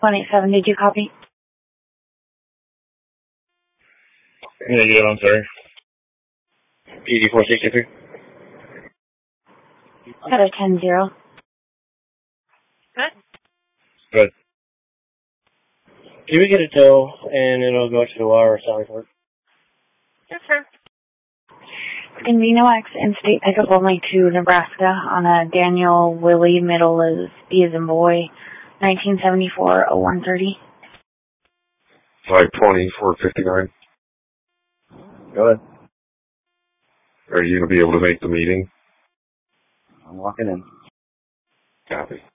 187, did you copy? Negative, I'm sorry. PD 463. Got a 10-0. Good. Good. Can we get a tow and it'll go to our Sally Port? Yes, sir. Conveno X in-state pickup only to Nebraska on a Daniel Willie, middle is B as in boy, 1974 0130. 520, 459. Go ahead. Are you going to be able to make the meeting? I'm walking in. Copy.